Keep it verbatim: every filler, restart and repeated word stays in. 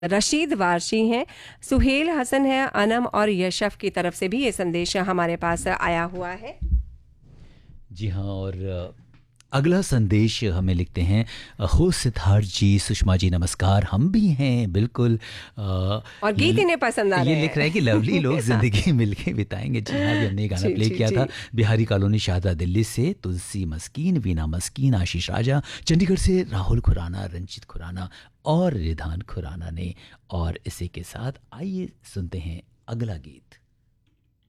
रशीद वारशी हैं, सुहेल हसन है, अनम और यशफ की तरफ से भी ये संदेश हमारे पास आया हुआ है। जी हाँ, और अगला संदेश हमें लिखते हैं हो सिद्धार्थ जी, सुषमा जी नमस्कार, हम भी हैं बिल्कुल। आ, और गीत इन्हें पसंद आ रहे ये हैं। लिख रहे हैं कि लवली लोग ज़िंदगी मिलके बिताएंगे। जी हाँ, भी हमने ये गाना जी, प्ले जी, किया जी। था। बिहारी कॉलोनी शाहदा दिल्ली से तुलसी मस्कीन, वीना मस्कीन, आशीष राजा, चंडीगढ़ से राहुल खुराना, रंजित खुराना और रिधान खुराना ने। और इसी के साथ आइए सुनते हैं अगला गीत।